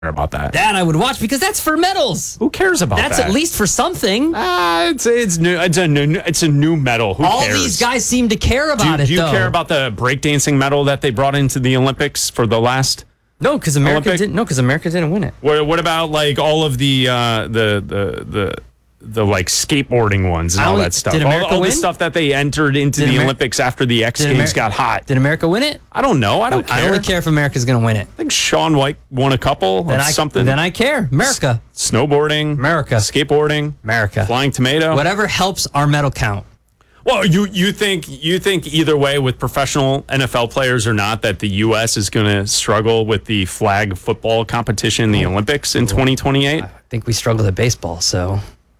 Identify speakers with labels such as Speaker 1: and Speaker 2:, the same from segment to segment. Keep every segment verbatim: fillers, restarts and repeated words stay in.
Speaker 1: about that.
Speaker 2: That I would watch because that's for medals.
Speaker 1: Who cares about
Speaker 2: That's
Speaker 1: that?
Speaker 2: at least for something.
Speaker 1: Uh, it's it's new. It's a new. It's a new medal. Who
Speaker 2: All
Speaker 1: cares?
Speaker 2: these guys seem to care about
Speaker 1: do,
Speaker 2: it.
Speaker 1: Do you
Speaker 2: though.
Speaker 1: care about the breakdancing medal that they brought into the Olympics for the last?
Speaker 2: No, because America
Speaker 1: Olympic?
Speaker 2: didn't. No, because America didn't win it.
Speaker 1: What, what about like all of the uh, the the the the like skateboarding ones and
Speaker 2: I
Speaker 1: all
Speaker 2: only-
Speaker 1: that stuff?
Speaker 2: did
Speaker 1: all
Speaker 2: America
Speaker 1: all the
Speaker 2: win?
Speaker 1: stuff that they entered into
Speaker 2: Did
Speaker 1: the
Speaker 2: Amer-
Speaker 1: Olympics after the X
Speaker 2: Did
Speaker 1: Games
Speaker 2: Amer-
Speaker 1: got hot.
Speaker 2: Did America win it?
Speaker 1: I don't know. I don't care.
Speaker 2: I only care if America's going to win it.
Speaker 1: I think Shaun White won a couple
Speaker 2: Then
Speaker 1: or
Speaker 2: I
Speaker 1: something.
Speaker 2: Then I care. America,
Speaker 1: Snowboarding,
Speaker 2: America.
Speaker 1: skateboarding,
Speaker 2: America.
Speaker 1: flying tomato.
Speaker 2: Whatever helps our medal count.
Speaker 1: Well, you you think you think either way with professional N F L players or not that the U S is going to struggle with the flag football competition in the Olympics in twenty twenty-eight?
Speaker 2: I think we struggled at baseball, so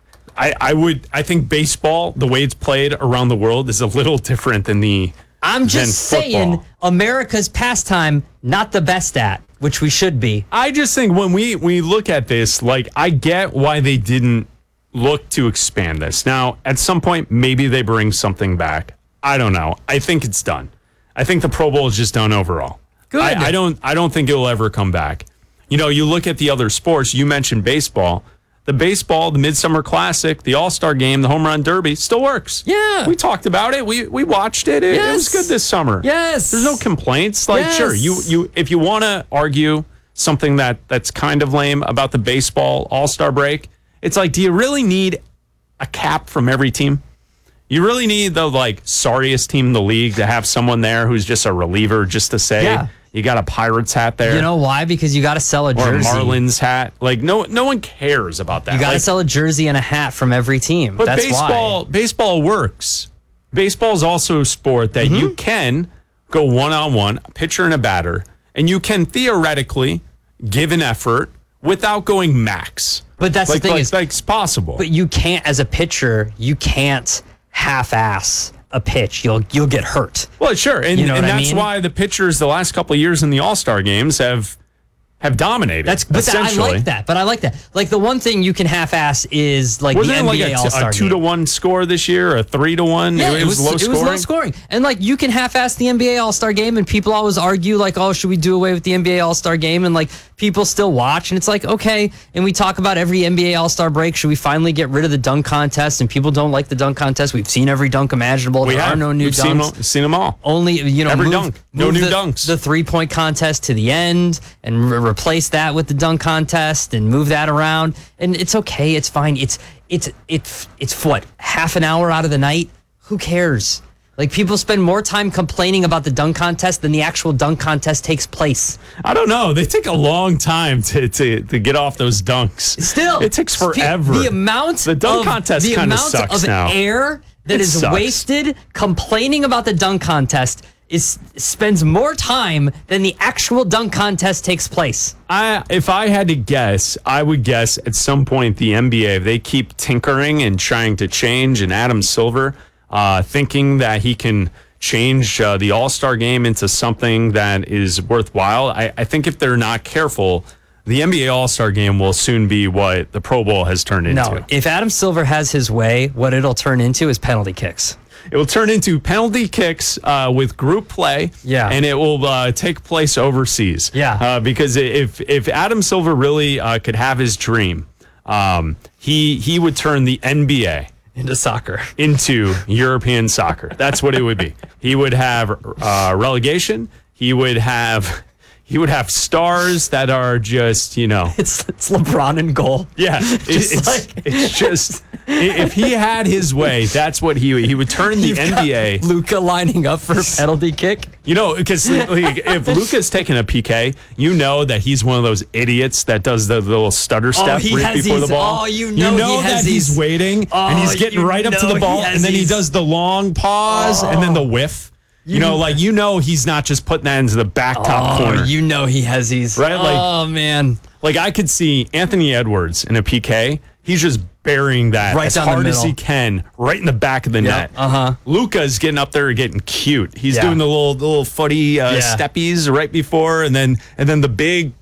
Speaker 1: I, I would I think baseball, the way it's played around the world, is a little different than the
Speaker 2: I'm just
Speaker 1: than
Speaker 2: saying
Speaker 1: football.
Speaker 2: America's pastime not the best at, which we should be.
Speaker 1: I just think when we we look at this, like I get why they didn't look to expand this. Now, at some point, maybe they bring something back. I don't know. I think it's done. I think the Pro Bowl is just done overall.
Speaker 2: Good.
Speaker 1: I, I don't. I don't think it will ever come back. You know, you look at the other sports. You mentioned baseball. The baseball, the Midsummer Classic, the All-Star Game, the Home Run Derby still works.
Speaker 2: Yeah.
Speaker 1: We talked about it. We we watched it. It, it was
Speaker 2: Yes.
Speaker 1: good this summer.
Speaker 2: Yes.
Speaker 1: There's no complaints. Like,
Speaker 2: Yes.
Speaker 1: sure, you you if you want to argue something that that's kind of lame about the baseball All-Star break, it's like, do you really need a cap from every team? You really need the like sorriest team in the league to have someone there who's just a reliever just to say
Speaker 2: Yeah.
Speaker 1: you got a Pirates hat there.
Speaker 2: You know why? Because you got to sell a
Speaker 1: or
Speaker 2: jersey.
Speaker 1: a Marlins hat. Like no no one cares about that.
Speaker 2: You got to
Speaker 1: Like,
Speaker 2: sell a jersey and a hat from every team.
Speaker 1: but
Speaker 2: That's
Speaker 1: baseball
Speaker 2: why.
Speaker 1: baseball works. Baseball is also a sport that
Speaker 2: Mm-hmm.
Speaker 1: you can go one on one, a pitcher and a batter, and you can theoretically give an effort without going max.
Speaker 2: But that's the
Speaker 1: like,
Speaker 2: thing
Speaker 1: like,
Speaker 2: is-
Speaker 1: like it's possible.
Speaker 2: But you can't, as a pitcher, you can't half-ass a pitch. You'll you'll get hurt.
Speaker 1: Well, sure, and,
Speaker 2: You know
Speaker 1: and
Speaker 2: what I
Speaker 1: that's
Speaker 2: mean?
Speaker 1: why the pitchers the last couple of years in the All Star games have have dominated.
Speaker 2: That's but that, I
Speaker 1: essentially.
Speaker 2: like that. But I like that. Like the one thing you can half-ass is like
Speaker 1: Wasn't
Speaker 2: the
Speaker 1: it like
Speaker 2: N B A
Speaker 1: a, t-
Speaker 2: All-Star
Speaker 1: a two
Speaker 2: game.
Speaker 1: to one score this year, or a three to one?
Speaker 2: Yeah,
Speaker 1: it, it was, low
Speaker 2: it
Speaker 1: scoring.
Speaker 2: was low scoring. And like you can half-ass the N B A All-Star game, and people always argue like, oh, should we do away with the N B A All-Star game? And like people still watch, and it's like, okay. And we talk about every N B A All-Star break. Should we finally get rid of the dunk contest? And people don't like the dunk contest. We've seen every dunk imaginable.
Speaker 1: We
Speaker 2: there
Speaker 1: have
Speaker 2: are no new
Speaker 1: We've seen
Speaker 2: dunks.
Speaker 1: them, seen them all.
Speaker 2: Only you know
Speaker 1: Every
Speaker 2: move,
Speaker 1: dunk. No
Speaker 2: move
Speaker 1: new
Speaker 2: the,
Speaker 1: dunks.
Speaker 2: The three point contest to the end and re- replace that with the dunk contest and move that around. And it's okay. It's fine. It's it's it's it's what half an hour out of the night. Who cares? Like people spend more time complaining about the dunk contest than the actual dunk contest takes place.
Speaker 1: I don't know. They take a long time to to, to get off those dunks.
Speaker 2: Still,
Speaker 1: it takes forever.
Speaker 2: The amount
Speaker 1: The dunk
Speaker 2: of,
Speaker 1: contest
Speaker 2: the
Speaker 1: kinda
Speaker 2: amount
Speaker 1: sucks
Speaker 2: of
Speaker 1: now.
Speaker 2: air that
Speaker 1: It
Speaker 2: is
Speaker 1: sucks.
Speaker 2: wasted complaining about the dunk contest is spends more time than the actual dunk contest takes place.
Speaker 1: I, if I had to guess, I would guess at some point the N B A, if they keep tinkering and trying to change, and Adam Silver uh, thinking that he can change uh, the All-Star game into something that is worthwhile, I, I think if they're not careful, the N B A All-Star game will soon be what the Pro Bowl has turned into.
Speaker 2: No, if Adam Silver has his way, what it'll turn into is penalty kicks.
Speaker 1: It will turn into penalty kicks uh, with group play,
Speaker 2: Yeah.
Speaker 1: and it will uh, take place overseas.
Speaker 2: Yeah.
Speaker 1: uh, because if if Adam Silver really uh, could have his dream, um, he he would turn the N B A
Speaker 2: Into soccer.
Speaker 1: into European soccer. That's what it would be. He would have uh, relegation. He would have he would have stars that are just, you know.
Speaker 2: It's it's LeBron in goal.
Speaker 1: Yeah, it,
Speaker 2: Just
Speaker 1: it's
Speaker 2: like-
Speaker 1: it's just i- if he had his way, that's what he would. He would turn the
Speaker 2: You've
Speaker 1: N B A.
Speaker 2: got Luka lining up for a penalty kick.
Speaker 1: You know, because like, if Luka's taking a P K, you know that he's one of those idiots that does the little stutter step
Speaker 2: he
Speaker 1: right
Speaker 2: has
Speaker 1: before the
Speaker 2: these-
Speaker 1: ball.
Speaker 2: oh, you know he has
Speaker 1: that he's
Speaker 2: these-
Speaker 1: waiting and he's
Speaker 2: Oh,
Speaker 1: getting
Speaker 2: you
Speaker 1: right up to
Speaker 2: know
Speaker 1: the ball,
Speaker 2: he has
Speaker 1: and then he
Speaker 2: these-
Speaker 1: does the long pause and then the whiff. You, know, like you know, he's not just putting that into the back top
Speaker 2: Oh,
Speaker 1: corner.
Speaker 2: you know he has these.
Speaker 1: Right, like-
Speaker 2: oh, man.
Speaker 1: Like I could see Anthony Edwards in a P K. He's just burying that
Speaker 2: Right
Speaker 1: as
Speaker 2: down the
Speaker 1: hard as
Speaker 2: middle.
Speaker 1: he can, right in the back of the net.
Speaker 2: uh-huh.
Speaker 1: Luka's getting up there, getting cute. He's
Speaker 2: Yeah.
Speaker 1: doing the little the little footy uh,
Speaker 2: Yeah.
Speaker 1: steppies right before, and then and then the big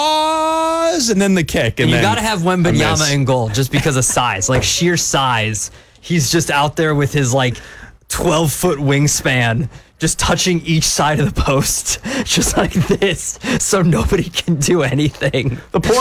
Speaker 1: pause, and then the kick. And
Speaker 2: You
Speaker 1: then
Speaker 2: got to have
Speaker 1: a miss.
Speaker 2: Wembanyama in goal just because of size, like sheer size. He's just out there with his like twelve foot wingspan, just touching each side of the post, just like this, so nobody can do anything.
Speaker 1: The poor